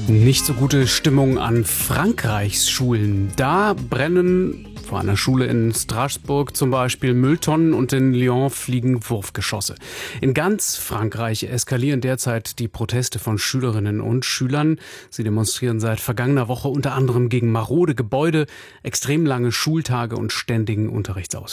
Nicht so gute Stimmung an Frankreichs Schulen. Da brennen vor einer Schule in Straßburg zum Beispiel Mülltonnen und in Lyon fliegen Wurfgeschosse. In ganz Frankreich eskalieren derzeit die Proteste von Schülerinnen und Schülern. Sie demonstrieren seit vergangener Woche unter anderem gegen marode Gebäude, extrem lange Schultage und ständigen Unterrichtsausfall.